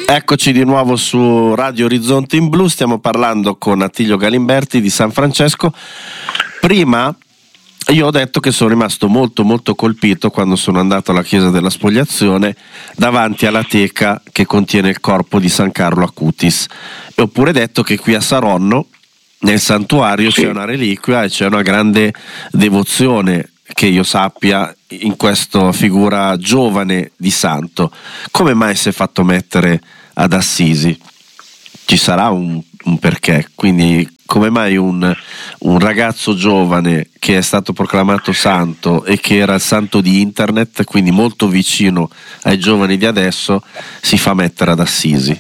Eccoci di nuovo su Radio Orizzonte in Blu, stiamo parlando con Attilio Galimberti di San Francesco. Prima io ho detto che sono rimasto molto molto colpito quando sono andato alla chiesa della Spogliazione davanti alla teca che contiene il corpo di San Carlo Acutis, e ho pure detto che qui a Saronno nel santuario c'è una reliquia e c'è una grande devozione, che io sappia, in questa figura giovane di santo. Come mai si è fatto mettere ad Assisi? Ci sarà un perché? Quindi come mai un ragazzo giovane che è stato proclamato santo e che era il santo di internet, quindi molto vicino ai giovani di adesso, si fa mettere ad Assisi?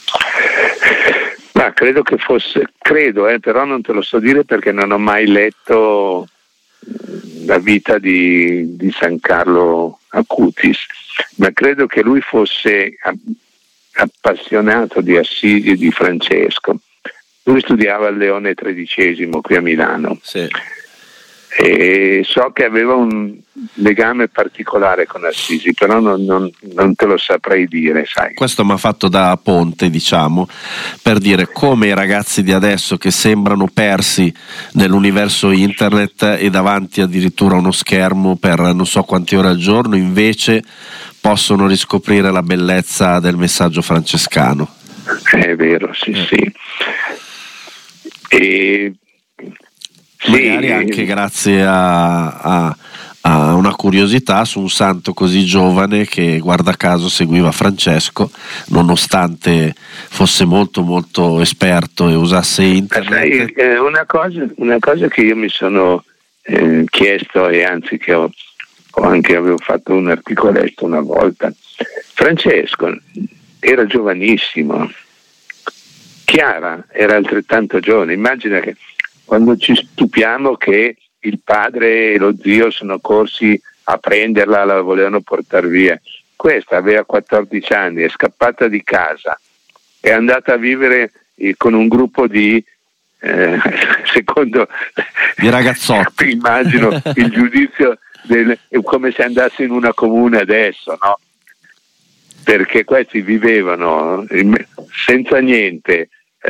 Ma credo che fosse, però non te lo so dire perché non ho mai letto la vita di San Carlo Acutis, ma credo che lui fosse appassionato di Assisi e di Francesco. Lui studiava al Leone XIII qui a Milano. Sì. E so che aveva un legame particolare con Assisi, però non te lo saprei dire, sai. Questo mi ha fatto da ponte, diciamo, per dire come i ragazzi di adesso, che sembrano persi nell'universo internet e davanti addirittura a uno schermo per non so quante ore al giorno, invece possono riscoprire la bellezza del messaggio francescano. È vero, sì. E magari anche grazie a una curiosità su un santo così giovane che guarda caso seguiva Francesco, nonostante fosse molto molto esperto e usasse internet. Sai, una cosa che io mi sono chiesto, e anzi che avevo fatto un articoletto una volta. Francesco era giovanissimo, Chiara era altrettanto giovane. Immagina che quando ci stupiamo che il padre e lo zio sono corsi a prenderla, la volevano portare via. Questa aveva 14 anni, è scappata di casa, è andata a vivere con un gruppo di secondo di ragazzotti. Immagino il giudizio è come se andasse in una comune adesso, no? Perché questi vivevano senza niente,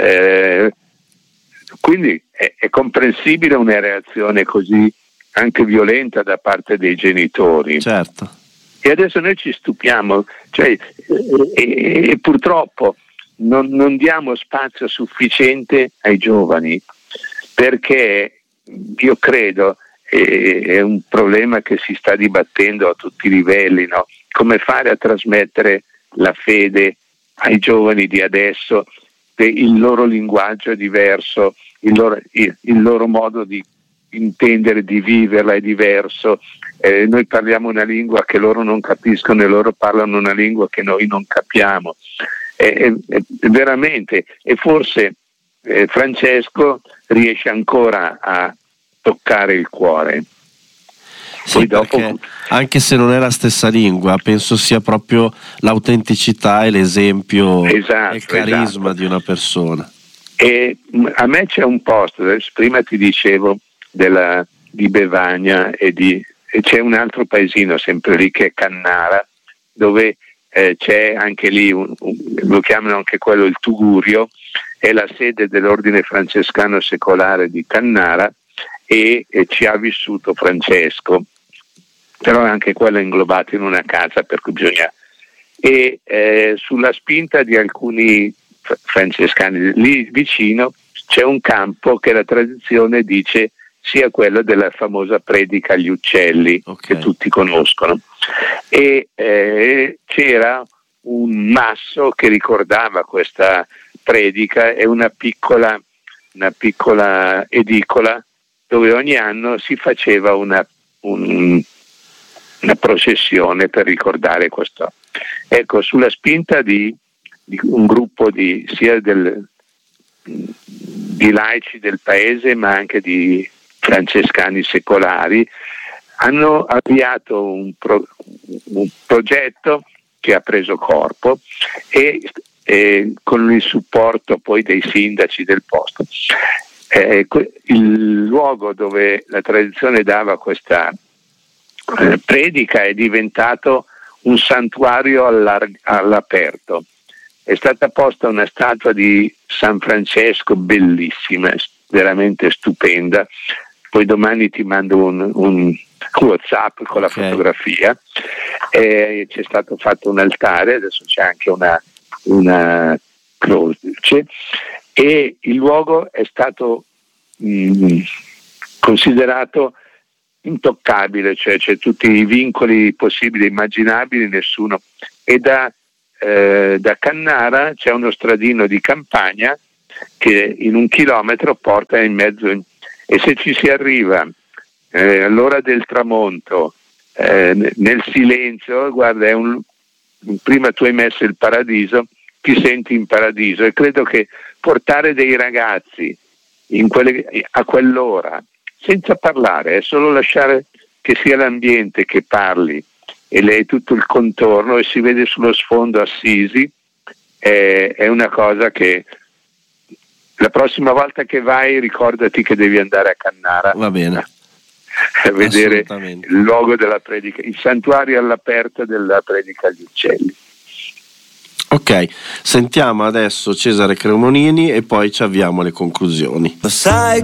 quindi è comprensibile una reazione così anche violenta da parte dei genitori. Certo. E adesso noi ci stupiamo, cioè, e purtroppo non diamo spazio sufficiente ai giovani, perché io credo è un problema che si sta dibattendo a tutti i livelli, no? Come fare a trasmettere la fede ai giovani di adesso? Il loro linguaggio è diverso, il loro modo di intendere, di viverla è diverso. Noi parliamo una lingua che loro non capiscono e loro parlano una lingua che noi non capiamo. Veramente, e forse Francesco riesce ancora a toccare il cuore. Sì, poi dopo, anche se non è la stessa lingua, penso sia proprio l'autenticità e l'esempio e il carisma di una persona. E a me c'è un posto, prima ti dicevo di Bevagna e c'è un altro paesino sempre lì che è Cannara, dove c'è anche lì lo chiamano anche quello il Tugurio, è la sede dell'ordine francescano secolare di Cannara, e ci ha vissuto Francesco, però anche quello è inglobato in una casa, per cui bisogna, e sulla spinta di alcuni francescani lì vicino c'è un campo che la tradizione dice sia quello della famosa predica agli uccelli, che tutti conoscono, e c'era un masso che ricordava questa predica e una piccola edicola dove ogni anno si faceva una processione per ricordare questo. Ecco, sulla spinta di un gruppo sia di laici del paese, ma anche di francescani secolari, hanno avviato un progetto che ha preso corpo e con il supporto poi dei sindaci del posto. Il luogo dove la tradizione dava questa predica è diventato un santuario all'aperto, è stata posta una statua di San Francesco bellissima, veramente stupenda. Poi domani ti mando un WhatsApp con la fotografia. C'è stato fatto un altare, adesso c'è anche una croce, e il luogo è stato considerato intoccabile, cioè c'è tutti i vincoli possibili e immaginabili, nessuno. E da Cannara c'è uno stradino di campagna che in 1 chilometro porta in mezzo, e se ci si arriva all'ora del tramonto, nel silenzio, guarda, prima tu hai messo il paradiso, ti senti in paradiso. E credo che portare dei ragazzi a quell'ora senza parlare, è solo lasciare che sia l'ambiente che parli, e lei tutto il contorno, e si vede sullo sfondo Assisi, è una cosa che la prossima volta che vai ricordati che devi andare a Cannara. Va bene. A vedere il luogo della predica, il santuario all'aperto della predica agli uccelli. Ok, sentiamo adesso Cesare Cremonini e poi ci avviamo alle conclusioni. Sai